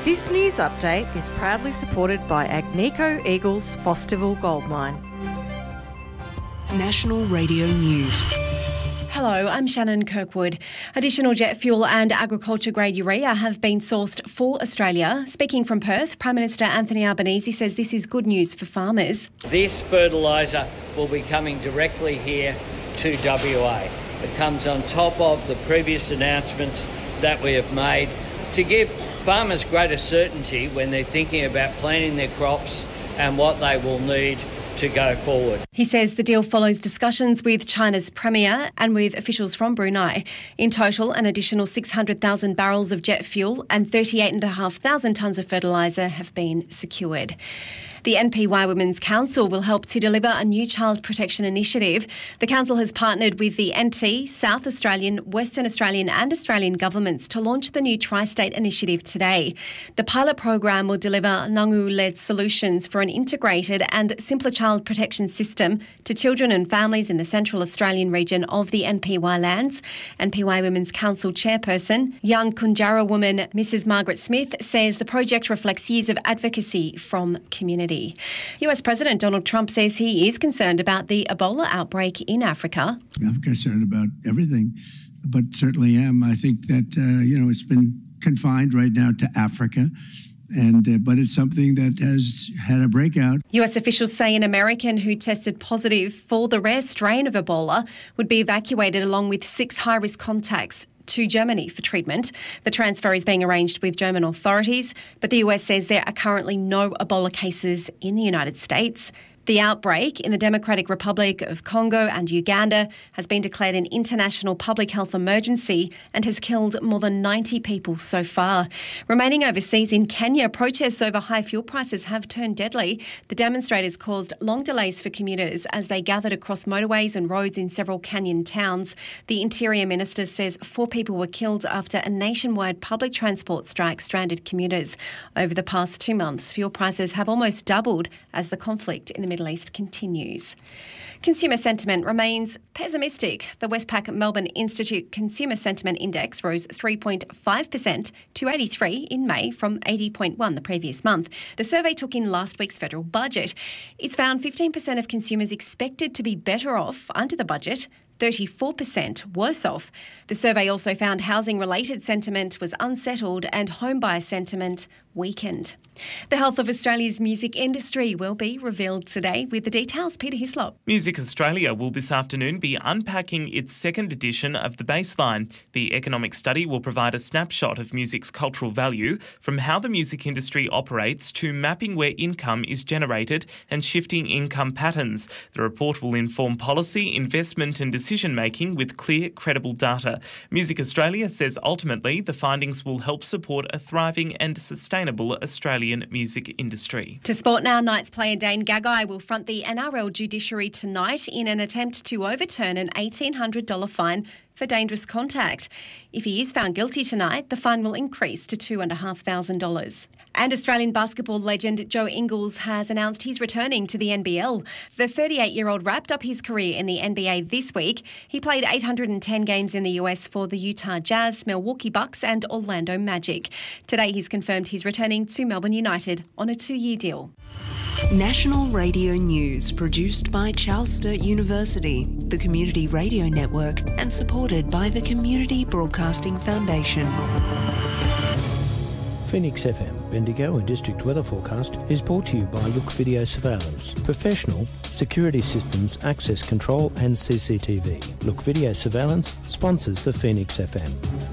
This news update is proudly supported by Agnico Eagles Fosterville Gold Mine. National Radio News. Hello, I'm Shannon Kirkwood. Additional jet fuel and agriculture-grade urea have been sourced for Australia. Speaking from Perth, Prime Minister Anthony Albanese says this is good news for farmers. This fertiliser will be coming directly here to WA. It comes on top of the previous announcements that we have made to give farmers greater certainty when they're thinking about planting their crops and what they will need to go forward. He says the deal follows discussions with China's Premier and with officials from Brunei. In total, an additional 600,000 barrels of jet fuel and 38,500 tonnes of fertiliser have been secured. The NPY Women's Council will help to deliver a new child protection initiative. The council has partnered with the NT, South Australian, Western Australian and Australian governments to launch the new Tri-State initiative today. The pilot program will deliver Nangu-led solutions for an integrated and simpler child protection system to children and families in the Central Australian region of the NPY lands. NPY Women's Council chairperson, young Kunjara woman Mrs. Margaret Smith says the project reflects years of advocacy from community. US President Donald Trump says he is concerned about the Ebola outbreak in Africa. I'm concerned about everything, but certainly am. I think that, it's been confined right now to Africa. But it's something that has had a breakout. US officials say an American who tested positive for the rare strain of Ebola would be evacuated along with 6 high-risk contacts to Germany for treatment. The transfer is being arranged with German authorities, but the US says there are currently no Ebola cases in the United States. The outbreak in the Democratic Republic of Congo and Uganda has been declared an international public health emergency and has killed more than 90 people so far. Remaining overseas in Kenya, protests over high fuel prices have turned deadly. The demonstrators caused long delays for commuters as they gathered across motorways and roads in several Kenyan towns. The Interior Minister says 4 people were killed after a nationwide public transport strike stranded commuters. Over the past 2 months, fuel prices have almost doubled as the conflict in the Middle East continues. Consumer sentiment remains pessimistic. The Westpac Melbourne Institute Consumer Sentiment Index rose 3.5% to 83 in May from 80.1 the previous month. The survey took in last week's federal budget. It's found 15% of consumers expected to be better off under the budget, 34% worse off. The survey also found housing-related sentiment was unsettled and home buyer sentiment weakened. The health of Australia's music industry will be revealed today. With the details, Peter Hislop. Music Australia will this afternoon be unpacking its second edition of The Baseline. The economic study will provide a snapshot of music's cultural value from how the music industry operates to mapping where income is generated and shifting income patterns. The report will inform policy, investment and decision-making with clear, credible data. Music Australia says ultimately the findings will help support a thriving and sustainable Australian music industry. To sport now, Knights player Dane Gagai will front the NRL judiciary tonight in an attempt to overturn an $1,800 fine for dangerous contact. If he is found guilty tonight, the fine will increase to $2,500. And Australian basketball legend Joe Ingles has announced he's returning to the NBL. The 38-year-old wrapped up his career in the NBA this week. He played 810 games in the US for the Utah Jazz, Milwaukee Bucks and Orlando Magic. Today he's confirmed he's returning to Melbourne United on a 2-year deal. National Radio News, produced by Charles Sturt University, the Community Radio Network, and supported by the Community Broadcasting Foundation. Phoenix FM, Bendigo and District Weather Forecast is brought to you by Look Video Surveillance. Professional, security systems, access control and CCTV. Look Video Surveillance sponsors the Phoenix FM.